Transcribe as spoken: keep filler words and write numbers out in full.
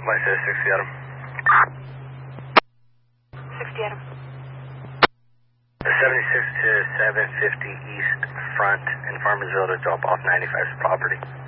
My say sixty Adam. sixty Adam. seventy-six to seven fifty East Front in Farmersville to drop off ninety-five's property.